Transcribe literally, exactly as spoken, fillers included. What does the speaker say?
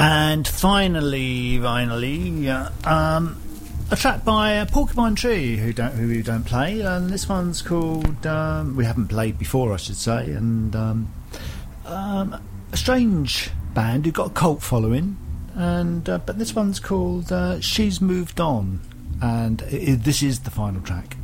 And finally, finally, uh, um, a track by uh, Porcupine Tree, who don't who we don't play, and this one's called. Um, we haven't played before, I should say, and um, um, a strange band who got a cult following, and uh, but this one's called uh, "She's Moved On," and it, it, this is the final track.